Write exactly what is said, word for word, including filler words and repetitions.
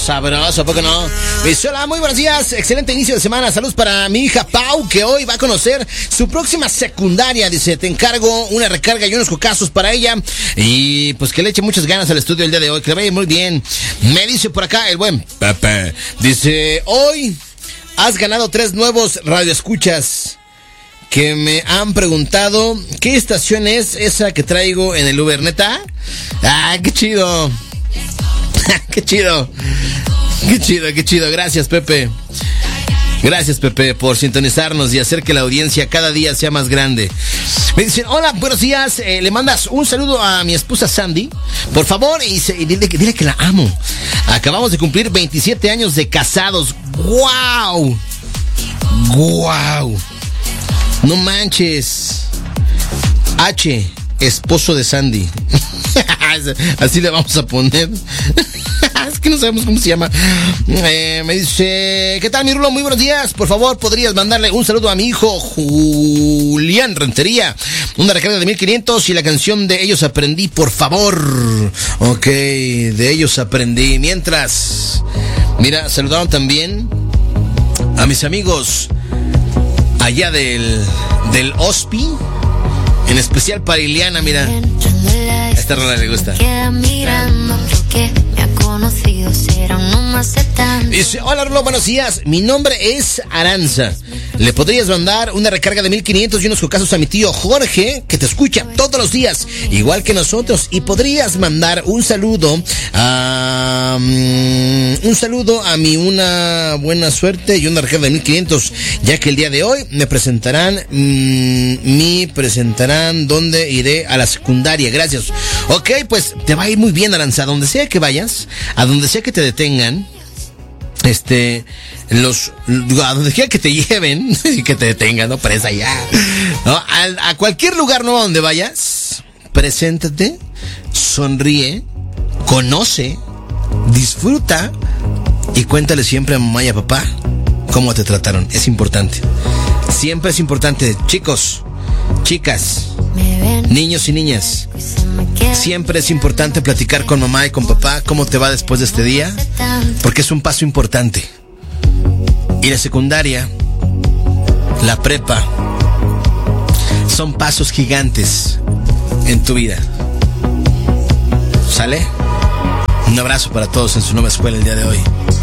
sabroso, ¿por qué no? Hola, muy buenos días, excelente inicio de semana. Saludos para mi hija Pau, que hoy va a conocer su próxima secundaria. Dice, te encargo una recarga y unos cocazos para ella. Y pues que le eche muchas ganas al estudio el día de hoy, que le vaya muy bien. Me dice por acá el buen Pepe. Dice, hoy has ganado tres nuevos radioescuchas que me han preguntado qué estación es esa que traigo en el Uber, ¿neta? Ah, qué chido. Qué chido. Qué chido, qué chido. Gracias, Pepe. Gracias, Pepe, por sintonizarnos y hacer que la audiencia cada día sea más grande. Me dicen, hola, buenos días. Eh, le mandas un saludo a mi esposa Sandy, por favor, y, se, y dile, dile que la amo. Acabamos de cumplir veintisiete años de casados. ¡Guau! ¡Guau! No manches. H, esposo de Sandy. Así le vamos a poner. Es que no sabemos cómo se llama. Eh, me dice, ¿qué tal, mi Rulo? Muy buenos días. Por favor, ¿podrías mandarle un saludo a mi hijo Julián Rentería? Una recarga de mil quinientos y la canción de Ellos Aprendí, por favor. Ok, de Ellos Aprendí. Mientras, mira, saludaron también a mis amigos allá del, del O S P I. En especial para Ileana, mira. Esta rola le gusta. Dice, hola Rulo, buenos días. Mi nombre es Aranza. ¿Le podrías mandar una recarga de mil quinientos y unos cocazos a mi tío Jorge, que te escucha todos los días, igual que nosotros? Y podrías mandar un saludo a... Um, un saludo a mi una buena suerte y una recarga de mil quinientos, ya que el día de hoy me presentarán, mmm, me presentarán donde iré a la secundaria. Gracias. Ok, pues te va a ir muy bien, Aranza. A donde sea que vayas, a donde sea que te detengan, este, los, a donde quiera que te lleven y que te detengan, no presa ya, ¿no? A, a cualquier lugar nuevo donde vayas, preséntate, sonríe, conoce, disfruta y cuéntale siempre a mamá y a papá cómo te trataron. Es importante. Siempre es importante, chicos, chicas, niños y niñas. Siempre es importante platicar con mamá y con papá cómo te va después de este día, porque es un paso importante. Y la secundaria, la prepa, son pasos gigantes en tu vida. ¿Sale? Un abrazo para todos en su nueva escuela el día de hoy.